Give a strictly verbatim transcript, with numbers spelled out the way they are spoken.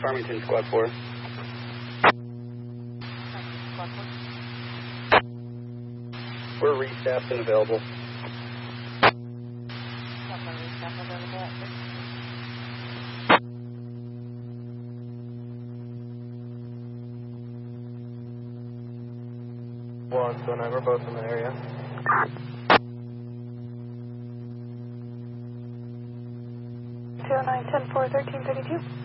Farmington, Squad four. Squad four. We're restaffed and available. Delta restaff available at thirteen. One, so nine, we're both in the area. two oh nine, ten four, thirteen thirty-two.